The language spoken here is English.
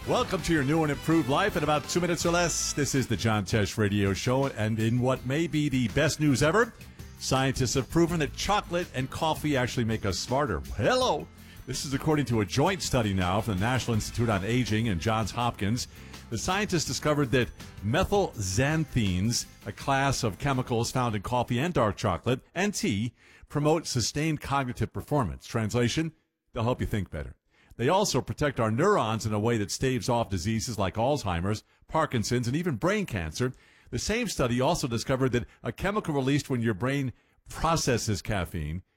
Welcome to your new and improved life in about 2 minutes or less. This is the John Tesh Radio Show, and in what may be the best news ever, scientists have proven that chocolate and coffee actually make us smarter. Hello! This is according to a joint study now from the National Institute on Aging and Johns Hopkins. The scientists discovered that methylxanthines, a class of chemicals found in coffee and dark chocolate and tea, promote sustained cognitive performance. Translation, they'll help you think better. They also protect our neurons in a way that staves off diseases like Alzheimer's, Parkinson's, and even brain cancer. The same study also discovered that a chemical released when your brain processes caffeine